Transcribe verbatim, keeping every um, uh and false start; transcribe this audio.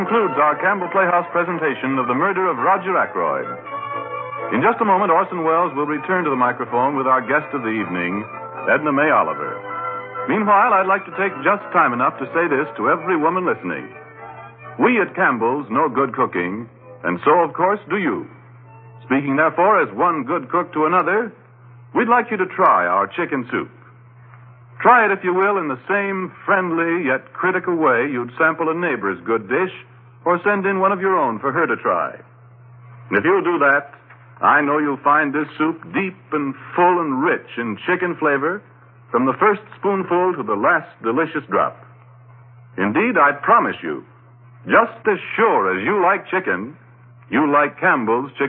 Concludes our Campbell Playhouse presentation of The Murder of Roger Ackroyd. In just a moment, Orson Welles will return to the microphone with our guest of the evening, Edna May Oliver. Meanwhile, I'd like to take just time enough to say this to every woman listening. We at Campbell's know good cooking, and so, of course, do you. Speaking, therefore, as one good cook to another, we'd like you to try our chicken soup. Try it, if you will, in the same friendly yet critical way you'd sample a neighbor's good dish or send in one of your own for her to try. And if you'll do that, I know you'll find this soup deep and full and rich in chicken flavor from the first spoonful to the last delicious drop. Indeed, I promise you, just as sure as you like chicken, you like Campbell's chicken.